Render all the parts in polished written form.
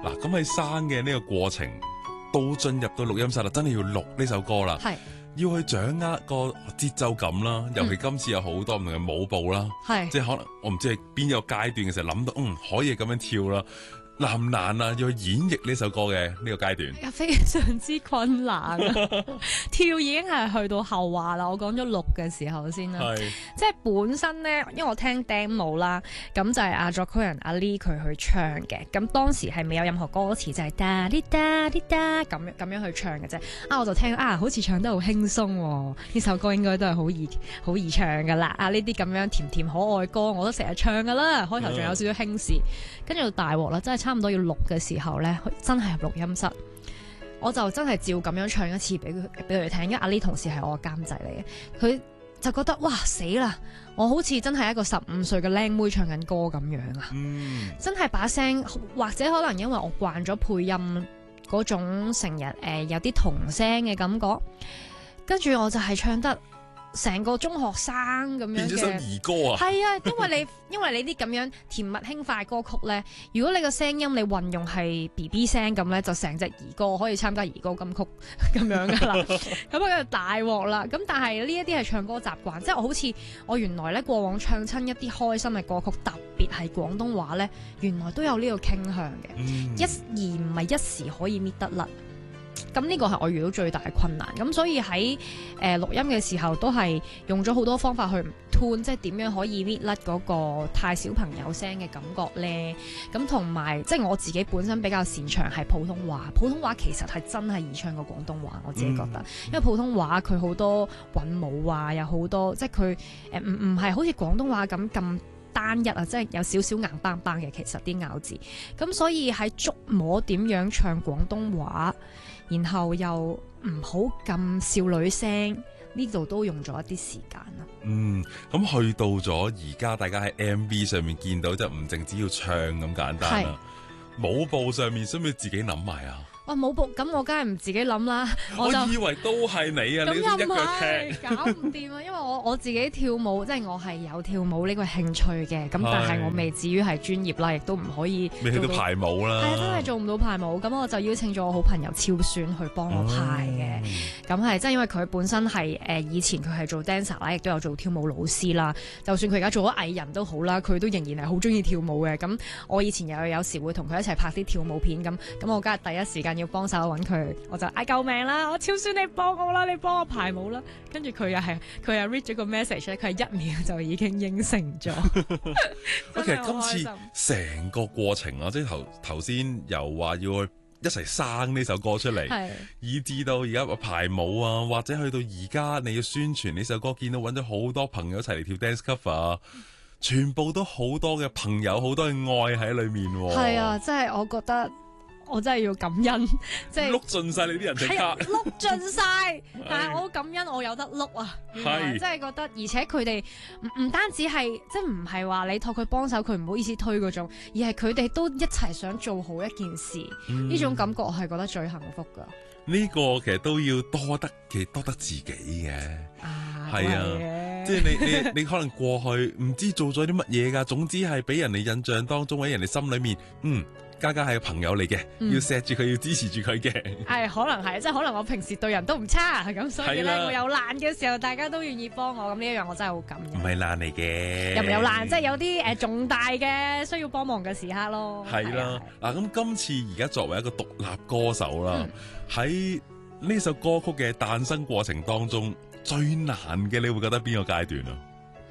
嗱，咁喺生嘅呢個過程，到進入到錄音室啦，真係要錄呢首歌啦， 係要去掌握個節奏感啦。尤其今次有好多唔同嘅舞步啦， 係即係可能我唔知係邊一個階段嘅時候諗到，可以咁樣跳啦。難唔難啊？要去演繹呢首歌嘅呢個階段， 非常之困難啊！跳已經係去到後話啦，我講咗錄嘅時候先啦。 係即係本身咧，因為我聽 demo 啦，咁就係作曲人阿 Lee 佢去唱嘅。咁當時係未有任何歌詞，就係哒啲哒啲哒咁樣去唱嘅啫。我就聽好似唱得好輕鬆喎。呢首歌應該都係好易唱噶啦。呢啲咁樣甜甜可愛歌，我都成日唱噶啦。開頭仲有少少輕視，跟住大鑊啦，真係差唔多要錄嘅時候咧，真係入錄音室。我就真係照咁樣唱一次俾佢聽，因為阿 Lee 同事係我嘅監製嚟嘅，佢就覺得哇死啦！我好似真係一個15歲嘅靚妹唱緊歌咁樣啊！真係把聲，或者可能因為我慣咗配音嗰種成日有啲童聲嘅感覺，跟住我就係唱得成個中學生咁樣嘅， 變咗首兒歌啊！ 係啊，因為你啲咁樣甜蜜輕快歌曲咧，如果你個聲音你運用係 BB 聲咁咧，就成隻兒歌可以參加兒歌金曲咁樣噶啦，咁啊大鑊啦！咁但係呢一啲係唱歌習慣，即係我好似我原來咧過往唱親一啲開心嘅歌曲，特別係廣東話咧，原來都有呢個傾向嘅，而唔係一時可以搣得甩。咁呢個係我遇到最大嘅困難，咁所以喺錄音嘅時候都係用咗好多方法去 tune，即係點樣可以搣甩嗰個太小朋友聲嘅感覺呢？咁同埋即係我自己本身比較擅長係普通話，普通話其實係真係易唱過廣東話，我自己覺得，因為普通話佢好多韻母啊，有好多即係佢唔係好似廣東話咁單一啊，即係有少少硬邦邦嘅，其實啲咬字，咁所以喺捉摸點樣唱廣東話，然後又唔好咁少女聲，呢度都用咗一啲時間啦。 咁去到咗而家，大家喺 MV 上面見到就唔淨止要唱咁簡單啦，舞步上面需唔需要自己諗埋啊？ 舞步咁我梗係唔自己諗啦， 我以為都係你啊，你一腳踢搞唔掂啊！因為我自己跳舞，即係我係有跳舞呢個興趣嘅，咁但係我未至於係專業啦，亦都唔可以未去到排舞啦。 係真係做唔到排舞，咁我就邀請咗我好朋友超酸去幫我排嘅。咁係即係因為佢本身係以前佢係做 dancer 啦，亦都有做跳舞老師啦。就算佢而家做咗藝人都好啦，佢都仍然係好中意跳舞嘅。咁我以前有時會同佢一齊拍啲跳舞片咁我梗係第一時間要幫手揾佢，我就嗌救命啦！我超酸，你幫我啦，你幫我排舞啦。跟住佢又 read 咗個 message 咧，佢係1秒就已經應承咗。 其實今次成個過程啊，即係頭先又話要去一齊生呢首歌出嚟，以至到而家排舞啊，或者去到而家你要宣傳呢首歌，見到揾咗好多朋友一齊嚟跳 dance cover，全部都好多嘅朋友，好多嘅愛喺裏面。 係啊，即係我覺得。我真係要感恩，即係碌盡晒你啲人即刻， 碌盡晒，但係我好感恩我有得碌啊！即係覺得，而且佢哋唔單止係，即係唔係話你託佢幫手，佢唔好意思推嗰種，而係佢哋都一齊想做好一件事，呢種感覺我係覺得最幸福噶。 呢個其實都要多得自己嘅，係啊，即係你可能過去唔知做咗啲乜嘢噶，總之係俾人哋印象當中喺人哋心裏面，嘉嘉係個朋友嚟嘅，要錫住佢，要支持住佢嘅。可能係，即係可能我平時對人都唔差，咁所以咧我有難嘅時候，大家都願意幫我，咁呢一樣我真係好感恩。唔係難嚟嘅， 又唔有難，即係有啲重大嘅需要幫忙嘅時刻咯。 係啦，嗱咁今次而家作為一個獨立歌手啦，喺呢首歌曲嘅誕生過程當中，最難嘅你會覺得邊個階段啊？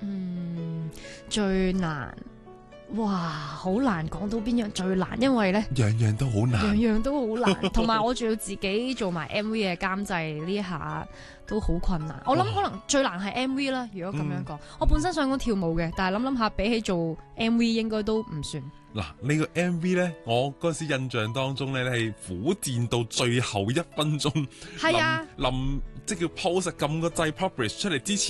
最難。哇，好難講到邊樣最難，因為咧樣樣都好難， 樣樣都好難，同埋我仲要自己做埋 MV 嘅監製，呢下都好困難。我諗可能最難係 MV 啦，如果咁樣講，我本身想講跳舞嘅，但係諗下比起做 MV 應該都唔算。 嗱，呢個 MV 咧，我嗰時印象當中咧係苦戰到最後1分鐘， 係啊， 臨即叫 pause 撳個掣 publish 出嚟之前，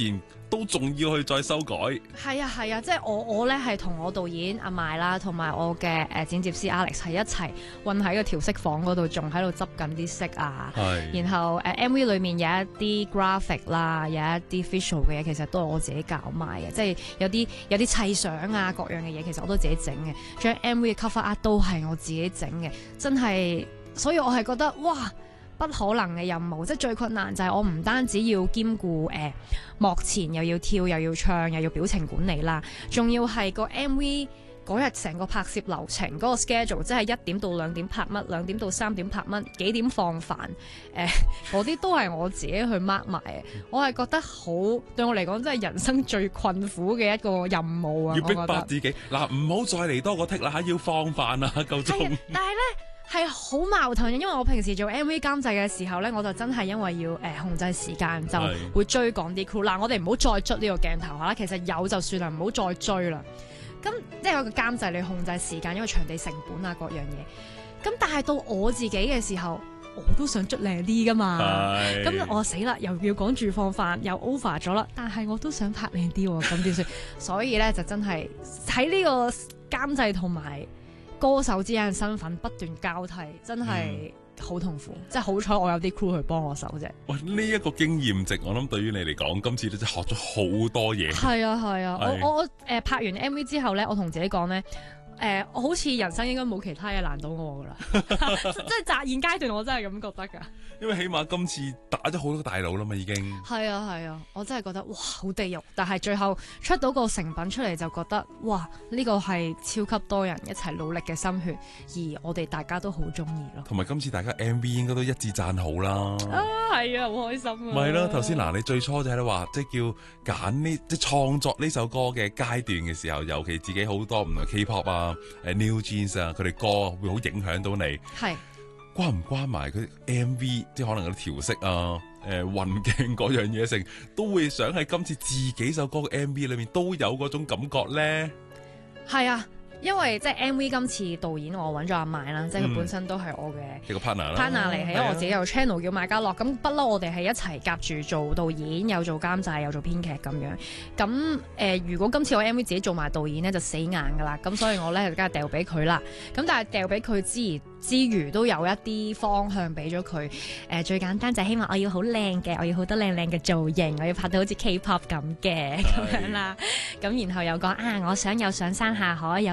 都仲要去再修改。 係啊係啊，即係我咧係同我導演阿麥啦，同埋我嘅剪接師 Alex 係一齊混喺個調色房嗰度，仲喺度執緊啲色啊。然後MV 裏面有一啲 graphic 啦，有一啲 visual 嘅嘢，其實都係我自己搞埋嘅，即係有啲砌相啊，各樣嘅嘢，其實我都自己整嘅。仲有 MV 嘅 cover art 都係我自己整嘅，真係，所以我係覺得哇！不可能嘅任務，即係最困難就係我唔單止要兼顧幕前又要跳又要唱又要表情管理啦，仲要係個 MV 嗰日成個拍攝流程嗰個 schedule， 即係1點到2點拍乜，2點到3點拍乜，幾點放飯，嗰啲都係我自己去 mark 埋嘅。我係覺得好，對我嚟講真係人生最困苦嘅一個任務啊！ 要逼迫自己嗱，唔好再嚟多個剔啦嚇，要放飯啊，夠鐘。 但係咧。係好矛盾嘅，因為我平時做 MV 監製嘅時候呢，我就真係因為要控制時間，就會追趕啲 crew。嗱，我哋唔好再捽呢個鏡頭啦，其實有就算啦，唔好再追啦。咁即係有個監製，你控制時間，因為場地成本啊各樣嘢。咁但係到我自己嘅時候，我都想捽靚啲噶嘛。咁我死啦，又要趕住放飯，又 over 咗啦。但係我都想拍靚啲喎，咁點算？所以呢，就真係喺呢個監製同埋歌手之間嘅身份不斷交替，真係好痛苦。即係好彩我有啲 crew 去幫我手啫。喂， 呢一個經驗值，我諗對於你嚟講，今次都真係學咗好多嘢。 係啊係啊，我拍完 MV 之後咧，我同自己講咧。我好似人生應該冇其他嘢難到我噶啦，即係現階段我真係咁覺得噶。因為起碼今次打咗好多大佬啦嘛，已經。係啊，我真係覺得哇好地獄，但係最後出到個成品出嚟就覺得哇呢個係超級多人一齊努力嘅心血，而我哋大家都好中意咯。 同埋今次大家 MV 應該都一致讚好啦。 係啊，好開心啊。 咪咯，頭先嗱，你最初就喺度話，即係叫揀呢，即係創作呢首歌嘅階段嘅時候，尤其自己好多唔同 K-pop 啊。New Jeans 啊，佢哋歌會好影響到你，係關唔關埋佢 MV， 即係可能嗰啲調色啊、運鏡嗰樣嘢成，都會想喺今次自己首歌嘅 MV 裏面都有嗰種感覺咧。係啊。 因為即係 MV 今次導演我揾咗阿麥啦，即係佢本身都係我嘅一個 partner 嚟，係因為我自己有 channel 叫麥家樂，咁不嬲我哋係一齊夾住做導演，有做監製，有做編劇咁樣。咁如果今次我 MV 自己做埋導演咧，就死硬噶啦。咁所以我咧就梗係掉俾佢啦。咁但係掉俾佢之餘，都有一啲方向俾咗佢。最簡單就係希望我要好靚嘅，我要好多靚靚嘅造型，我要拍到好似 K-pop 咁嘅咁樣啦。咁然後又講我想有上山下海有